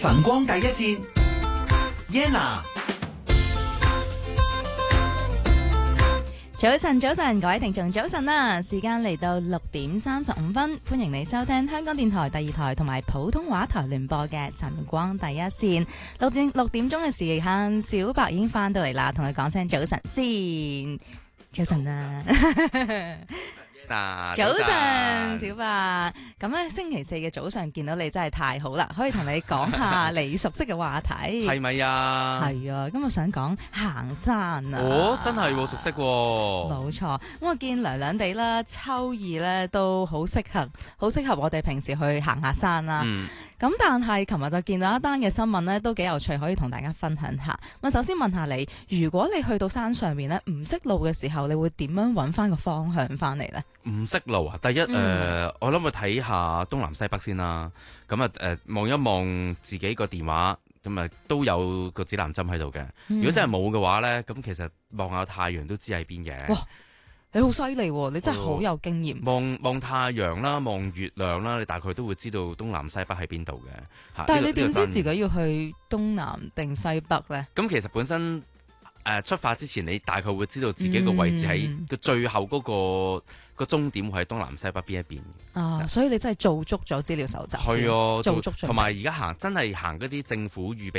晨光第一線 Yenna。 早晨，各位聽眾早晨啦！時間嚟到6:35，歡迎你收聽香港電台第二台同埋普通話台聯播嘅晨光第一線。6點鐘嘅時間，小白已經翻到嚟啦，同佢講聲早晨先。早晨啊！早晨，小白。咁咧，星期四嘅早上見到你真係太好啦，可以同你講下你熟悉嘅話題。 係咪啊？ 係啊，今日想講行山啊！ 哦，真係熟悉喎。 冇錯，咁我見涼涼地啦，秋意咧都好適合我哋平時去行下山啦。咁但係琴日就見到一單嘅新聞咧，都幾有趣，可以同大家分享下。咁首先問下你，如果你去到山上面咧，唔識路嘅時候，你會點樣揾翻個方向翻嚟咧？ 唔識路啊！第一我諗我睇下東南西北先啦。咁啊望一望自己個電話，咁啊都有個指南針喺度嘅。如果真係冇嘅話咧，咁其實望下太陽都知喺邊嘅。 哇！你好犀利喎！你真係好有經驗。 望太陽啦，望月亮啦，你大概都會知道東南西北喺邊度嘅。 但係你點知自己要去東南定西北咧？ 咁其實本身出發之前，你大概會知道自己個位置喺個最後嗰個終點會喺東南西北邊一邊。 所以你真係做足咗資料搜集。 係啊， 做足咗。 同埋而家真係行嗰啲政府預備